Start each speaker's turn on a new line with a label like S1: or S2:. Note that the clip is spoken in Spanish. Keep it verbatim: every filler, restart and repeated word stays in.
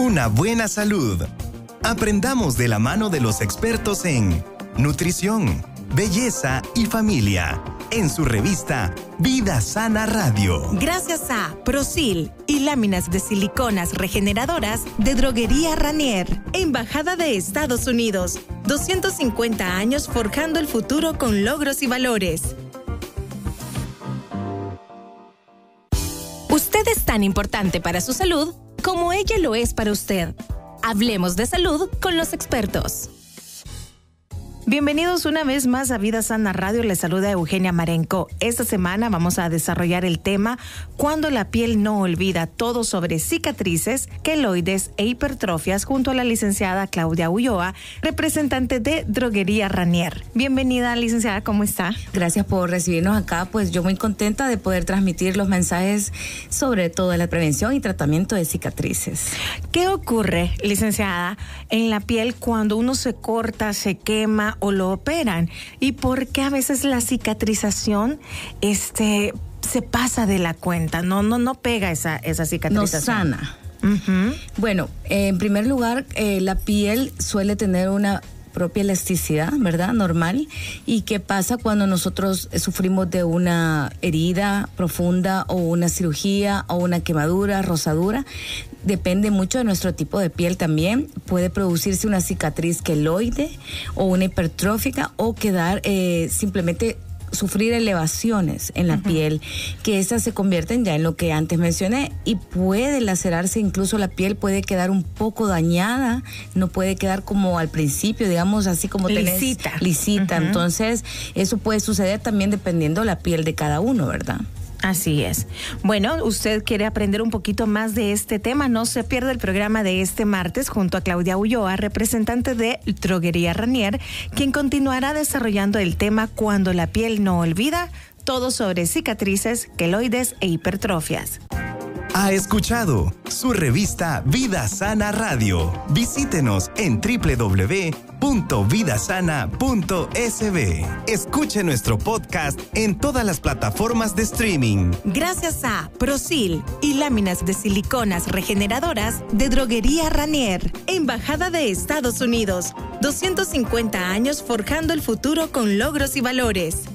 S1: Una buena salud. Aprendamos de la mano de los expertos en nutrición, belleza y familia, en su revista Vida Sana Radio.
S2: Gracias a Prosil y láminas de siliconas regeneradoras de Droguería Ranier, Embajada de Estados Unidos. doscientos cincuenta años forjando el futuro con logros y valores. Usted es tan importante para su salud como ella lo es para usted. Hablemos de salud con los expertos. Bienvenidos una vez más a Vida Sana Radio. Les saluda Eugenia Marenco. Esta semana vamos a desarrollar el tema Cuando la piel no olvida, todo sobre cicatrices, queloides e hipertrofias, junto a la licenciada Claudia Ulloa, representante de Droguería Ranier. Bienvenida, licenciada, ¿cómo está?
S3: Gracias por recibirnos acá. Pues yo muy contenta de poder transmitir los mensajes sobre todo la prevención y tratamiento de cicatrices.
S2: ¿Qué ocurre, licenciada, en la piel cuando uno se corta, se quema o lo operan? ¿Y por qué a veces la cicatrización este, se pasa de la cuenta? No, no, no pega esa, esa cicatrización.
S3: No sana.
S2: Uh-huh.
S3: Bueno, eh, en primer lugar, eh, la piel suele tener una propia elasticidad, ¿verdad? Normal. ¿Y qué pasa cuando nosotros sufrimos de una herida profunda o una cirugía o una quemadura, rosadura? Depende mucho de nuestro tipo de piel también. Puede producirse una cicatriz queloide o una hipertrófica o quedar eh, simplemente sufrir elevaciones en la uh-huh. piel, que esas se convierten ya en lo que antes mencioné y puede lacerarse, incluso la piel puede quedar un poco dañada, no puede quedar como al principio, digamos así como tenés
S2: lisita.
S3: lisita.
S2: Uh-huh.
S3: Entonces, eso puede suceder también dependiendo la piel de cada uno, ¿verdad?
S2: Así es. Bueno, usted quiere aprender un poquito más de este tema, no se pierda el programa de este martes junto a Claudia Ulloa, representante de Droguería Ranier, quien continuará desarrollando el tema Cuando la piel no olvida, todo sobre cicatrices, queloides e hipertrofias.
S1: Ha escuchado su revista Vida Sana Radio. Visítenos en doble u doble u doble u punto vida sana punto s b. Escuche nuestro podcast en todas las plataformas de streaming.
S2: Gracias a Prosil y láminas de siliconas regeneradoras de Droguería Ranier, Embajada de Estados Unidos. doscientos cincuenta años forjando el futuro con logros y valores.